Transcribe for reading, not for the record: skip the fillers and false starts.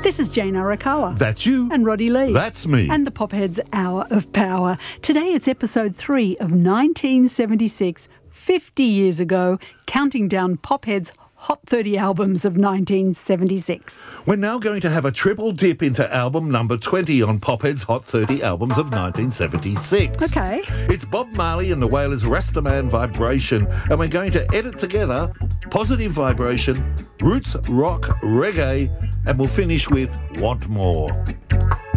This is Jane Arakawa. That's you. And Roddy Lee. That's me. And the Popheads Hour of Power. Today it's episode 3 of 1976, 50 years ago, counting down Popheads' Hot 30 albums of 1976. We're now going to have a triple dip into album number 20 on Pophead's Hot 30 albums of 1976. Okay. It's Bob Marley and the Wailers' Rastaman Vibration, and we're going to edit together Positive Vibration, Roots Rock Reggae, and we'll finish with Want More.